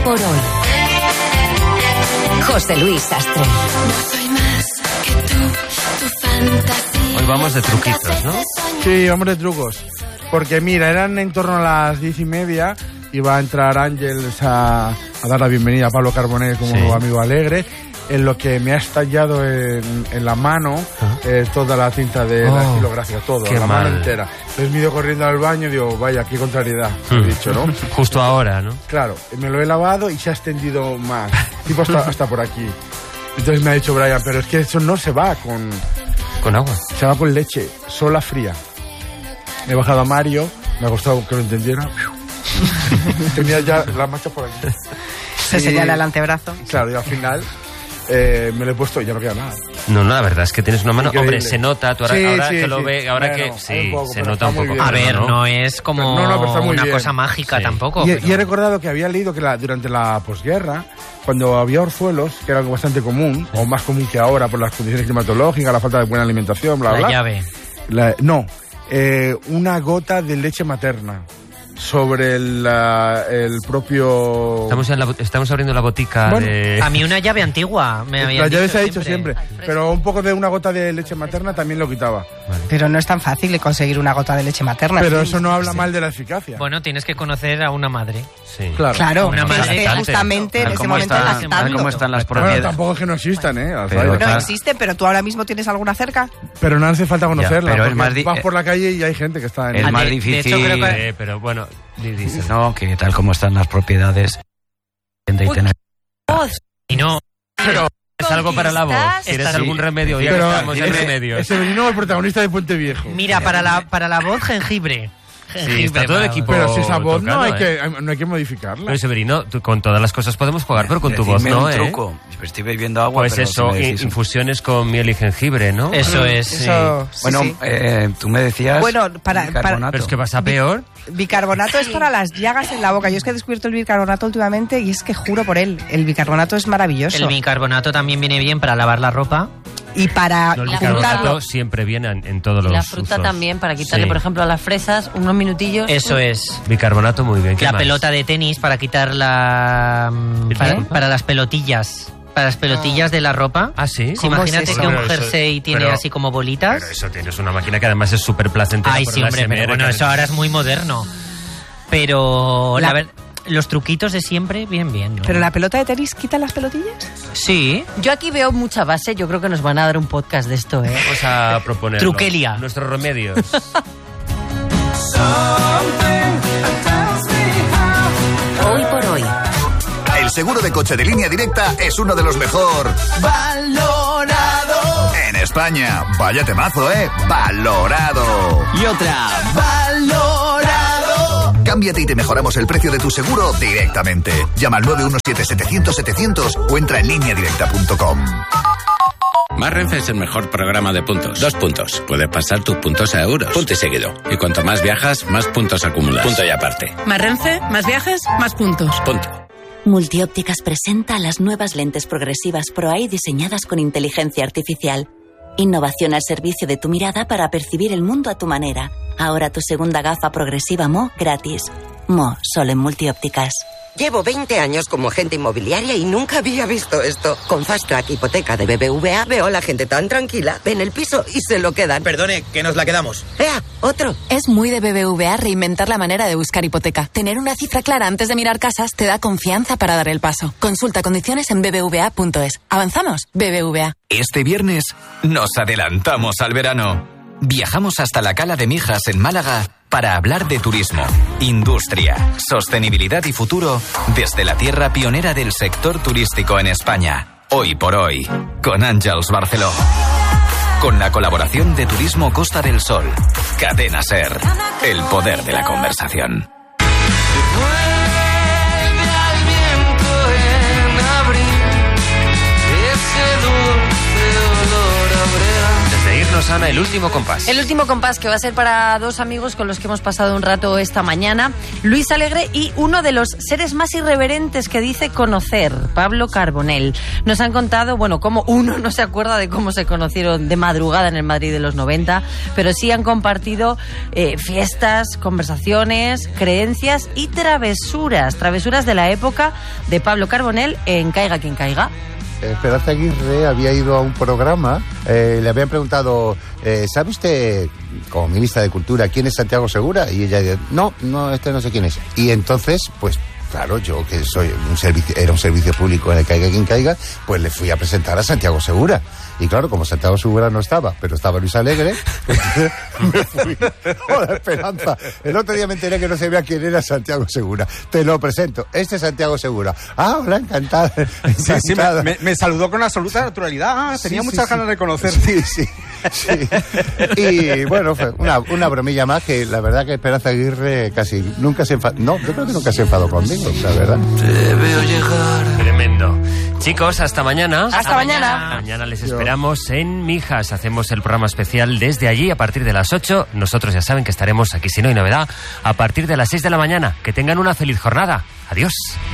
por hoy. José Luis Sastre. Hoy vamos de truquitos, ¿no? Sí, vamos de trucos. Porque mira, eran en torno a las 10:30. Iba a entrar Ángeles a dar la bienvenida a Pablo Carbonell como amigo alegre. En lo que me ha estallado en la mano toda la tinta de la estilografía, todo, la mano entera. Entonces me he ido corriendo al baño y digo, vaya, qué contrariedad, he dicho, ¿no? Justo ahora, ¿no? Claro, me lo he lavado y se ha extendido más, tipo hasta por aquí. Entonces me ha dicho Brian, pero es que eso no se va con agua. Se va con leche, sola fría. He bajado a Mario, me ha costado que lo entendiera. Tenía ya la mancha por aquí. Se señala el antebrazo. Claro, y al final me lo he puesto y ya no queda nada. No, la verdad es que tienes una mano... Increíble. Hombre, se nota, tú ahora que lo ves, ahora bueno, que... Sí, poco, se nota un poco. bien. A ver, no es como pero está muy una bien. cosa mágica tampoco. Y he recordado que había leído que durante la posguerra, cuando había orzuelos, que era algo bastante común, o más común que ahora por las condiciones climatológicas, la falta de buena alimentación, bla, bla, La bla. llave. Una gota de leche materna sobre el propio... Estamos abriendo la botica de... A mí una llave antigua me habían La llave dicho se ha dicho siempre, pero un poco de una gota de leche materna también lo quitaba. Vale. Pero no es tan fácil de conseguir una gota de leche materna. Pero eso no habla mal de la eficacia. Bueno, tienes que conocer a una madre. Sí. Claro. Una madre es que lactante. justamente en ese momento lactando. ¿Cómo están las Bueno, propiedades? tampoco es que no existan, Pero- No existe, pero tú ahora mismo tienes alguna cerca. Pero no hace falta conocerla, pero es porque más vas por la calle y hay gente que está en... Es más de difícil. hecho, creo que- Pero bueno, dice. No, que tal como están las propiedades. Y tener... Y no... ¿Es algo para la voz? ¿Tienes Estás- algún remedio? Ya que Pero estamos en remedios. ese Severino, el protagonista de Puente Viejo. Mira, para la voz, jengibre. Sí, está todo el equipo. Pero si esa voz tocado, no hay que modificarla. Pero Severino, tú, con todas las cosas podemos jugar, pero con tu voz Decidme no, un truco. Estoy bebiendo agua, Pues pero eso, si me decís un- infusiones con miel y jengibre, ¿no? Eso es. Eso, sí, Bueno, sí. tú me decías... Bueno, bicarbonato. Pero es que vas a peor. Bicarbonato es para las llagas en la boca. Yo es que he descubierto el bicarbonato últimamente y es que juro por él. El bicarbonato es maravilloso. El bicarbonato también viene bien para lavar la ropa. Y para No, el la bicarbonato juntarlo. siempre viene en todos los La fruta usos. también, para quitarle, Sí. por ejemplo, a las fresas unos minutillos. Eso es. Bicarbonato muy bien. ¿Qué La más? pelota de tenis para quitar la... Para las pelotillas. Para las pelotillas de la ropa. Ah, ¿sí? Sí, imagínate es eso? que un Pero eso- jersey tiene pero- así como bolitas. Pero eso tienes una máquina que además es súper placentera. Ay, por sí, la hombre, pero SMR, bueno, que- eso ahora es muy moderno. Pero los truquitos de siempre, bien, ¿no? Pero la pelota de tenis quita las pelotillas. Sí. Yo aquí veo mucha base, yo creo que nos van a dar un podcast de esto, ¿eh? Vamos a proponer Truquelia. nuestros remedios. Hoy por hoy. El seguro de coche de Línea Directa es uno de los mejor valorado en España. Vaya temazo, valorado. Y otra. Valorado. Cámbiate y te mejoramos el precio de tu seguro directamente. Llama al 917-700-700 o entra en lineadirecta.com. Más Renfe es el mejor programa de puntos. 2 puntos. Puedes pasar tus puntos a euros. Punto y seguido. Y cuanto más viajas, más puntos acumulas. Punto y aparte. Más Renfe, más viajes, más puntos. Punto. Multiópticas presenta las nuevas lentes progresivas Pro-Eye diseñadas con inteligencia artificial. Innovación al servicio de tu mirada para percibir el mundo a tu manera. Ahora tu segunda gafa progresiva Mo gratis. Mo, solo en Multiópticas. Llevo 20 años como agente inmobiliaria y nunca había visto esto. Con Fast Track Hipoteca de BBVA veo a la gente tan tranquila. Ven el piso y se lo quedan. Perdone, que nos la quedamos. ¡Ea! ¡Otro! Es muy de BBVA reinventar la manera de buscar hipoteca. Tener una cifra clara antes de mirar casas te da confianza para dar el paso. Consulta condiciones en bbva.es. ¿Avanzamos? BBVA. Este viernes nos adelantamos al verano. Viajamos hasta la Cala de Mijas en Málaga para hablar de turismo, industria, sostenibilidad y futuro desde la tierra pionera del sector turístico en España. Hoy por hoy, con Àngels Barceló. Con la colaboración de Turismo Costa del Sol. Cadena SER. El poder de la conversación. Cuéntanos, Ana, el último compás. El último compás, que va a ser para dos amigos con los que hemos pasado un rato esta mañana, Luis Alegre y uno de los seres más irreverentes que dice conocer, Pablo Carbonell. Nos han contado, bueno, cómo uno no se acuerda de cómo se conocieron de madrugada en el Madrid de los 90, pero sí han compartido fiestas, conversaciones, creencias y travesuras de la época de Pablo Carbonell en Caiga quien caiga. Esperanza Aguirre había ido a un programa, le habían preguntado, ¿sabe usted, como ministra de Cultura, quién es Santiago Segura? Y ella dice, no, este no sé quién es. Y entonces, pues claro, yo que era un servicio público en el Caiga quien caiga, pues le fui a presentar a Santiago Segura. Y claro, como Santiago Segura no estaba, pero estaba Luis Alegre, pues me fui. Hola, Esperanza. El otro día me enteré que no sabía quién era Santiago Segura. Te lo presento. Este es Santiago Segura. Ah, hola, encantado. Sí, me saludó con absoluta naturalidad. Tenía muchas ganas de conocer. Sí. Y bueno, fue una bromilla más que la verdad que Esperanza Aguirre casi nunca se enfadó. No, yo creo que nunca se enfadó conmigo, la verdad. Te veo llegar. Tremendo. Chicos, hasta mañana. Hasta mañana. Mañana les esperamos en Mijas. Hacemos el programa especial desde allí a partir de las 8. Nosotros ya saben que estaremos aquí, si no hay novedad, a partir de las 6 de la mañana. Que tengan una feliz jornada. Adiós.